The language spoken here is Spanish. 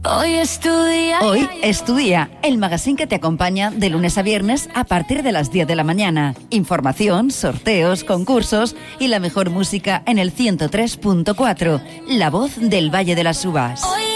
Hoy es tu día, el magazine que te acompaña de lunes a viernes a partir de las 10 de la mañana. Información, sorteos, concursos y la mejor música en el 103.4, La Voz del Valle de las Uvas.